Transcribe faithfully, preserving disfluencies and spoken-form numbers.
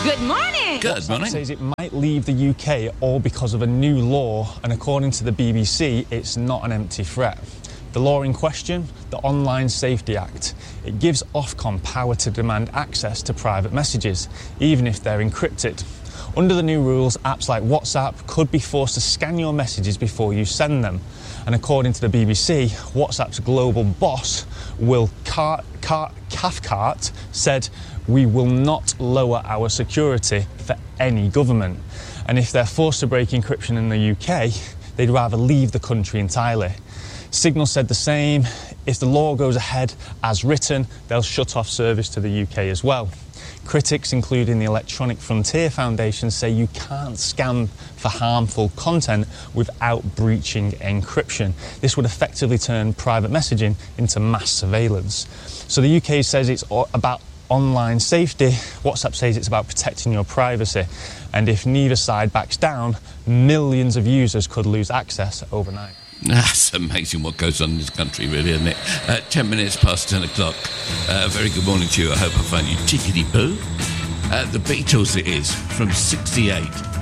Good morning. Good WhatsApp morning. says it might leave the U K all because of a new law, and according to the B B C, it's not an empty threat. The law in question, the Online Safety Act, it gives Ofcom power to demand access to private messages, even if they're encrypted. Under the new rules, apps like WhatsApp could be forced to scan your messages before you send them. And according to the B B C, WhatsApp's global boss, Will Car- Car- Cathcart, said, "We will not lower our security for any government. And if they're forced to break encryption in the U K, they'd rather leave the country entirely." Signal said the same. If the law goes ahead as written, they'll shut off service to the U K as well. Critics, including the Electronic Frontier Foundation, say you can't scan for harmful content without breaching encryption. This would effectively turn private messaging into mass surveillance. So the U K says it's about online safety. WhatsApp says it's about protecting your privacy. And if neither side backs down, millions of users could lose access overnight. That's amazing what goes on in this country, really, isn't it? Uh, ten minutes past ten o'clock. Uh, very good morning to you. I hope I find you tickety-boo. Uh, the Beatles it is, from sixty-eight.